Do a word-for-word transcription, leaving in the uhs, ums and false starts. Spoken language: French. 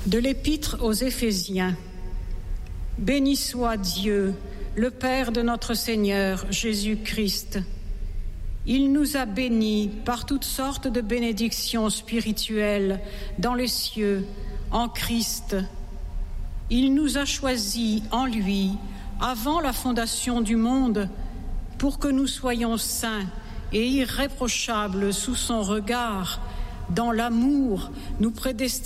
De l'Épître aux Éphésiens. Béni soit Dieu, le Père de notre Seigneur Jésus-Christ. Il nous a bénis par toutes sortes de bénédictions spirituelles dans les cieux, en Christ. Il nous a choisis en lui, avant la fondation du monde, pour que nous soyons saints et irréprochables sous son regard. Dans l'amour, nous prédestinons